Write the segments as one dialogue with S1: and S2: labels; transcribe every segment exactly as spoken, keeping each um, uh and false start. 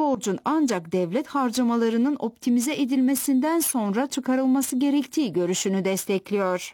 S1: borcun ancak devlet harcamalarının optimize edilmesinden sonra çıkarılması gerektiği görüşünü destekliyor.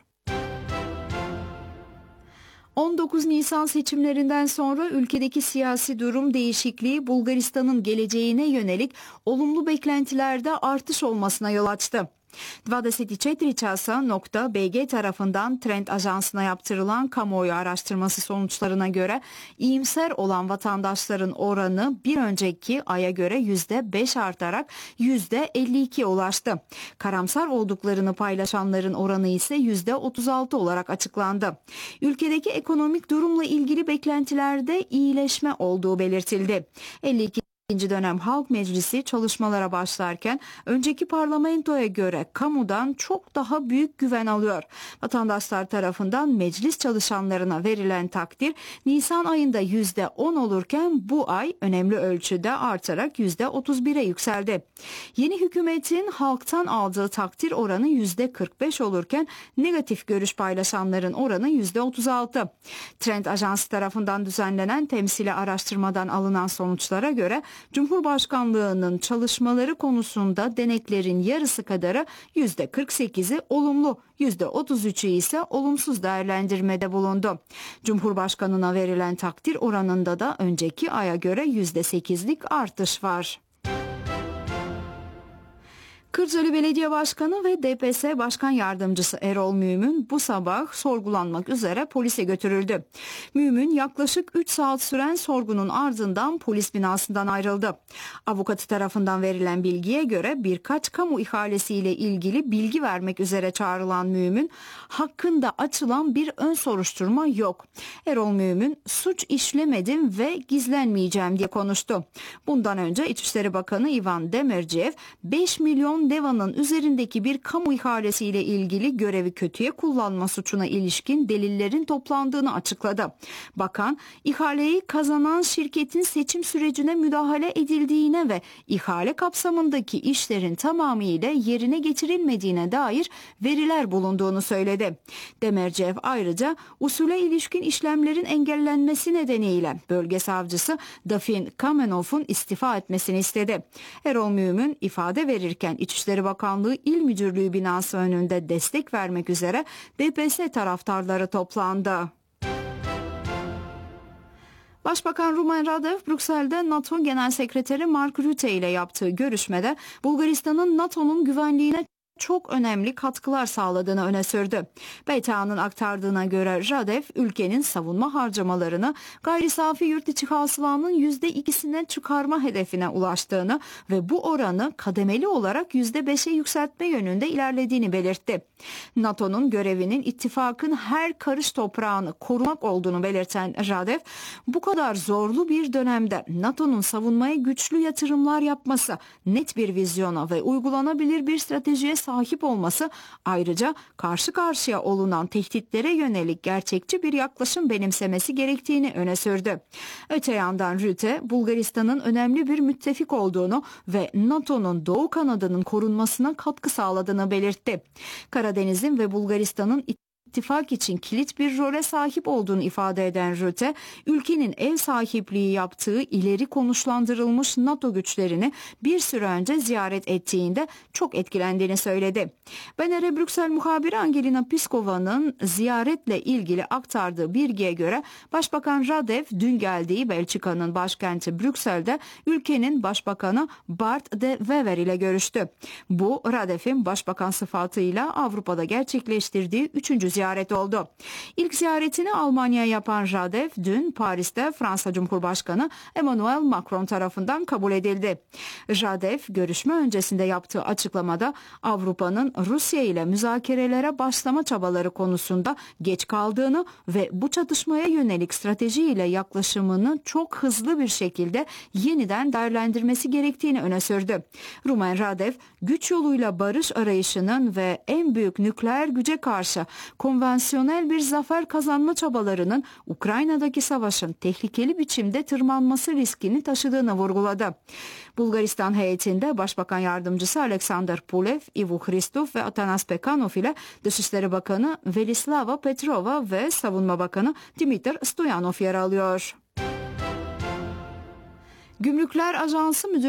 S1: on dokuz Nisan seçimlerinden sonra ülkedeki siyasi durum değişikliği Bulgaristan'ın geleceğine yönelik olumlu beklentilerde artış olmasına yol açtı. dvadeset četiri časa nokta b g tarafından Trend Ajansı'na yaptırılan kamuoyu araştırması sonuçlarına göre iyimser olan vatandaşların oranı bir önceki aya göre yüzde beş artarak yüzde elli ikiye ulaştı. Karamsar olduklarını paylaşanların oranı ise yüzde otuz altı olarak açıklandı. Ülkedeki ekonomik durumla ilgili beklentilerde iyileşme olduğu belirtildi. elli iki İkinci dönem Halk Meclisi çalışmalara başlarken önceki parlamentoya göre kamudan çok daha büyük güven alıyor. Vatandaşlar tarafından meclis çalışanlarına verilen takdir Nisan ayında yüzde on olurken bu ay önemli ölçüde artarak yüzde otuz bire yükseldi. Yeni hükümetin halktan aldığı takdir oranı yüzde kırk beş olurken negatif görüş paylaşanların oranı yüzde otuz altı. Trend Ajansı tarafından düzenlenen temsili araştırmadan alınan sonuçlara göre Cumhurbaşkanlığının çalışmaları konusunda deneklerin yarısı kadarı yüzde kırk sekizi olumlu, yüzde otuz üçü ise olumsuz değerlendirmede bulundu. Cumhurbaşkanına verilen takdir oranında da önceki aya göre yüzde sekizlik artış var. Kırcalı Belediye Başkanı ve D P S Başkan Yardımcısı Erol Mümin bu sabah sorgulanmak üzere polise götürüldü. Mümin yaklaşık üç saat süren sorgunun ardından polis binasından ayrıldı. Avukatı tarafından verilen bilgiye göre birkaç kamu ihalesiyle ilgili bilgi vermek üzere çağrılan Mümin, hakkında açılan bir ön soruşturma yok. Erol Mümin, suç işlemedim ve gizlenmeyeceğim diye konuştu. Bundan önce İçişleri Bakanı Ivan Demirciyev beş milyon Deva'nın üzerindeki bir kamu ihalesiyle ilgili görevi kötüye kullanma suçuna ilişkin delillerin toplandığını açıkladı. Bakan, ihaleyi kazanan şirketin seçim sürecine müdahale edildiğine ve ihale kapsamındaki işlerin tamamıyla yerine getirilmediğine dair veriler bulunduğunu söyledi. Demirciyev ayrıca usule ilişkin işlemlerin engellenmesi nedeniyle bölge savcısı Dafin Kamenov'un istifa etmesini istedi. Erol Mümin ifade verirken İçişleri Bakanlığı İl Müdürlüğü binası önünde destek vermek üzere D P S taraftarları toplandı. Başbakan Rumen Radev, Brüksel'de NATO Genel Sekreteri Mark Rutte ile yaptığı görüşmede Bulgaristan'ın NATO'nun güvenliğine çok önemli katkılar sağladığını öne sürdü. B T A'nın aktardığına göre Radev, ülkenin savunma harcamalarını gayri safi yurt içi hasılanın yüzde ikisine çıkarma hedefine ulaştığını ve bu oranı kademeli olarak yüzde beşe yükseltme yönünde ilerlediğini belirtti. NATO'nun görevinin ittifakın her karış toprağını korumak olduğunu belirten Radev, bu kadar zorlu bir dönemde NATO'nun savunmaya güçlü yatırımlar yapması, net bir vizyona ve uygulanabilir bir stratejiye sahip olması, ayrıca karşı karşıya olunan tehditlere yönelik gerçekçi bir yaklaşım benimsemesi gerektiğini öne sürdü. Öte yandan Rutte, Bulgaristan'ın önemli bir müttefik olduğunu ve NATO'nun doğu kanadının korunmasına katkı sağladığını belirtti. Karadeniz'in ve Bulgaristan'ın İttifak için kilit bir role sahip olduğunu ifade eden Rutte, ülkenin ev sahipliği yaptığı ileri konuşlandırılmış NATO güçlerini bir süre önce ziyaret ettiğinde çok etkilendiğini söyledi. B N R Brüksel muhabiri Angelina Piskova'nın ziyaretle ilgili aktardığı bilgiye göre Başbakan Radev dün geldiği Belçika'nın başkenti Brüksel'de ülkenin Başbakanı Bart de Wever ile görüştü. Bu Radev'in Başbakan sıfatıyla Avrupa'da gerçekleştirdiği üçüncü ziyaret oldu. İlk ziyaretini Almanya'ya yapan Radev dün Paris'te Fransa Cumhurbaşkanı Emmanuel Macron tarafından kabul edildi. Radev görüşme öncesinde yaptığı açıklamada Avrupa'nın Rusya ile müzakerelere başlama çabaları konusunda geç kaldığını ve bu çatışmaya yönelik stratejiyle yaklaşımını çok hızlı bir şekilde yeniden değerlendirmesi gerektiğini öne sürdü. Rumen Radev, güç yoluyla barış arayışının ve en büyük nükleer güce karşı konvansiyonel bir zafer kazanma çabalarının Ukrayna'daki savaşın tehlikeli biçimde tırmanması riskini taşıdığını vurguladı. Bulgaristan heyetinde Başbakan Yardımcısı Alexander Pulev, Ivo Hristov ve Atanas Pekanov ile Dışişleri Bakanı Velislava Petrova ve Savunma Bakanı Dimitar Stoyanov yer alıyor. Gümrükler Ajansı Müdür